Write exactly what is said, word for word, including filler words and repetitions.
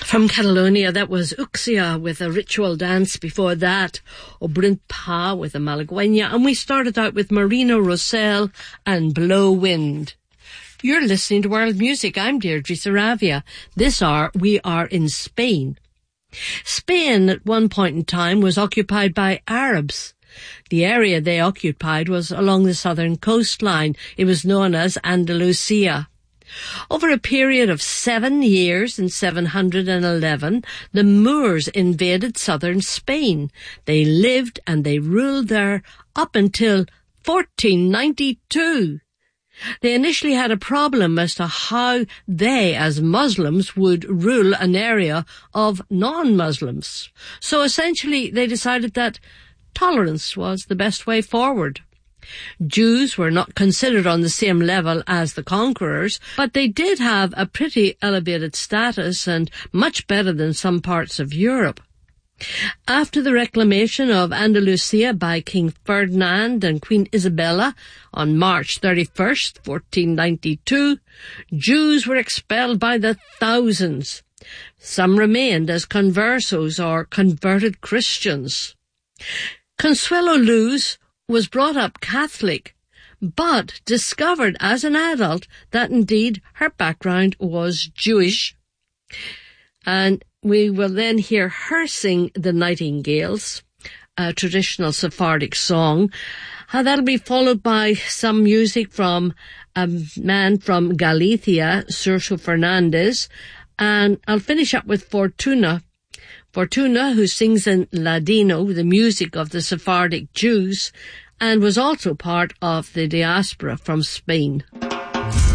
From Catalonia, that was Uxia with a ritual dance. Before that, Obrint Pa with a Malagueña. And we started out with Marina Rosell and Blow Wind. You're listening to World Music. I'm Deirdre Saravia. This hour, we are in Spain. Spain, at one point in time, was occupied by Arabs. The area they occupied was along the southern coastline. It was known as Andalusia. Over a period of seven years in seven hundred eleven, the Moors invaded southern Spain. They lived and they ruled there up until fourteen ninety-two. They initially had a problem as to how they, as Muslims, would rule an area of non-Muslims. So essentially they decided that tolerance was the best way forward. Jews were not considered on the same level as the conquerors, but they did have a pretty elevated status and much better than some parts of Europe. After the reclamation of Andalusia by King Ferdinand and Queen Isabella on March thirty-first, fourteen ninety-two, Jews were expelled by the thousands. Some remained as conversos or converted Christians. Consuelo Luz was brought up Catholic, but discovered as an adult that indeed her background was Jewish. And we will then hear her sing The Nightingales, a traditional Sephardic song. Uh, that'll be followed by some music from a man from Galicia, Sergio Fernandez. And I'll finish up with Fortuna. Fortuna, who sings in Ladino, the music of the Sephardic Jews, and was also part of the diaspora from Spain.